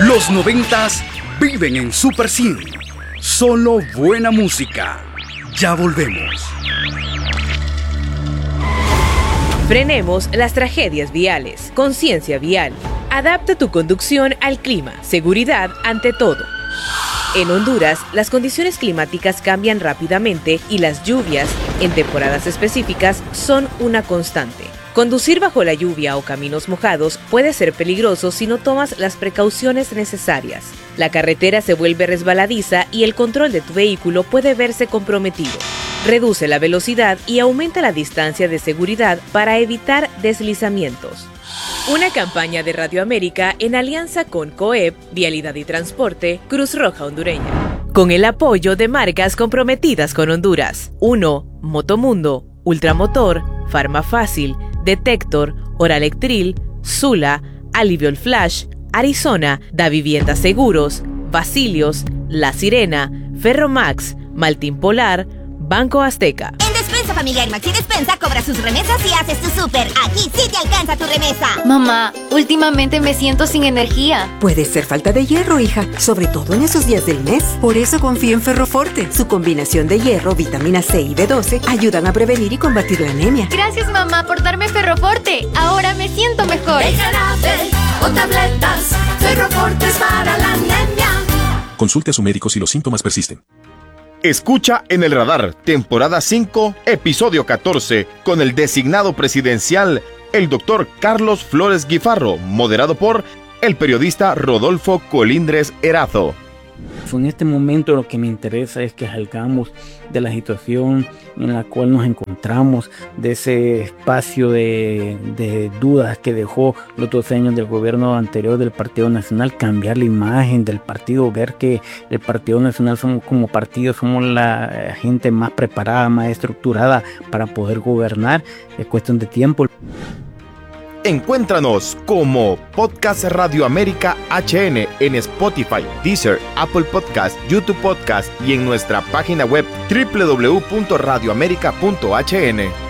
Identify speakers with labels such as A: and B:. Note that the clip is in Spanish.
A: Los 90s viven en Super 100. Solo buena música. Ya volvemos.
B: Frenemos las tragedias viales. Conciencia vial. Adapta tu conducción al clima. Seguridad ante todo. En Honduras, las condiciones climáticas cambian rápidamente y las lluvias, en temporadas específicas, son una constante. Conducir bajo la lluvia o caminos mojados puede ser peligroso si no tomas las precauciones necesarias. La carretera se vuelve resbaladiza y el control de tu vehículo puede verse comprometido. Reduce la velocidad y aumenta la distancia de seguridad para evitar deslizamientos. Una campaña de Radio América en alianza con COEP, Vialidad y Transporte, Cruz Roja Hondureña. Con el apoyo de marcas comprometidas con Honduras. 1. Motomundo, Ultramotor, Farmafácil, Detector, Oralectril, Sula, Aliviol Flash, Arizona, Da Vivienda Seguros, Basilios, La Sirena, Ferromax, Maltín Polar, Banco Azteca.
C: En Despensa Familiar Maxi Despensa cobra sus remesas y haces tu súper. Aquí sí te alcanza tu remesa.
D: Mamá, últimamente me siento sin energía.
E: Puede ser falta de hierro, hija, sobre todo en esos días del mes. Por eso confío en Ferroforte. Su combinación de hierro, vitamina C y B12 ayudan a prevenir y combatir la anemia.
D: Gracias, mamá, por darme Ferroforte. Ahora me siento mejor.
F: El jarabe o tabletas, Ferroforte es para la anemia.
G: Consulte a su médico si los síntomas persisten.
H: Escucha en el radar, temporada 5, episodio 14, con el designado presidencial, el doctor Carlos Flores Guifarro, moderado por el periodista Rodolfo Colindres Erazo.
I: En este momento lo que me interesa es que salgamos de la situación en la cual nos encontramos, de ese espacio de dudas que dejó los 12 años del gobierno anterior del Partido Nacional, cambiar la imagen del partido, ver que el Partido Nacional somos como partido, somos la gente más preparada, más estructurada para poder gobernar. Es cuestión de tiempo.
H: Encuéntranos como Podcast Radio América HN en Spotify, Deezer, Apple Podcast, YouTube Podcast y en nuestra página web www.radioamerica.hn.